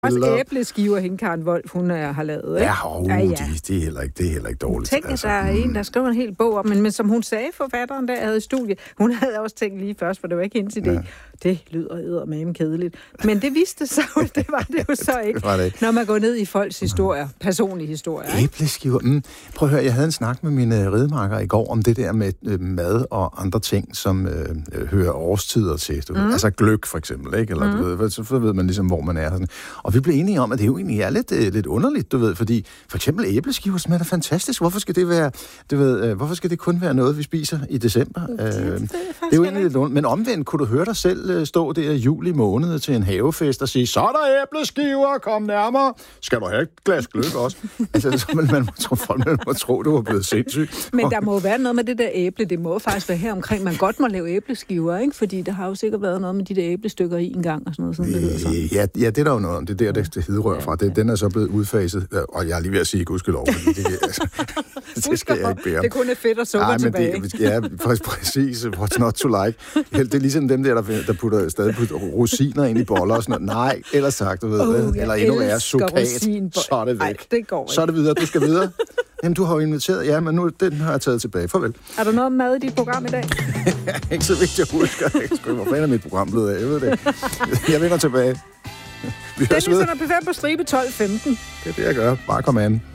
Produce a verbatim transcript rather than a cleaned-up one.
Også æbleskiver, hende Karen Wolf, hun er, har lavet, ikke? Ja, oh, ja, ja. Det, det, er heller ikke, det er heller ikke dårligt. Tænk, altså, der er mm. en, der skriver en hel bog om, men, men som hun sagde, forfatteren der havde i studiet, hun havde også tænkt lige først, for det var ikke hendes idé. Ja. Det lyder eddermame kedeligt. Men det viste sig jo, det var det jo så ikke, det det. Når man går ned i folks historier, personlige historier. Æbleskiver. Mm. Prøv at høre, jeg havde en snak med mine ridemarker i går om det der med øh, mad og andre ting, som øh, øh, hører årstider til. Du mm. ved. Altså gløgg for eksempel, ikke? Eller, mm. du ved, så ved man ligesom, hvor man er. Sådan. Og vi blev enige om, at det jo egentlig er lidt, øh, lidt underligt, du ved, fordi for eksempel æbleskiver smager fantastisk. Hvorfor skal det være, du ved, øh, hvorfor skal det kun være noget, vi spiser i december? Det, øh, det, er, det er jo egentlig lidt underligt. Men omvendt, kunne du høre dig selv øh, stå der i juli måned til en havefest og sige, så er der æbleskiver, kom nærmere. Skal du have et glas gløgg også? Altså, så man, man må tro, folk man må tro, du var blevet sindssyg. Men der må være noget med det der æble. Det må faktisk være her omkring. Man godt må lave æbleskiver, ikke? Fordi der har jo sikkert været noget med de der æblestykker i en gang og sådan noget. Sådan, det sådan. Ja, ja, det er der jo noget om. Det er der, det, det hedrør fra. Det, den er så blevet udfaset. Og jeg er lige ved at sige, gudskelov. Det, altså, det skal jeg ikke bede om. Det kun er fedt og sukker Ej, men tilbage. Det, ja, faktisk præcis. What's not to like. Det er ligesom dem der, der putter, stadig putter rosiner ind i boller og sådan noget. Nej, ellers sagt, du ved. Oh, eller endnu mere sukat. Så er det væk. Ej, det går ikke. Så er det videre. Du skal videre. Jamen, du har jo inviteret. Ja, men nu den har jeg taget tilbage. Farvel. Er der noget mad i dit program i dag? Ikke så vigtigt, jeg husker. Jeg skal hvor fanden er mit program blevet af? Jeg ved det. Jeg vender tilbage. Vi Dennis er P fem på stribe tolv femten. Det er det, jeg gør. Bare kom an.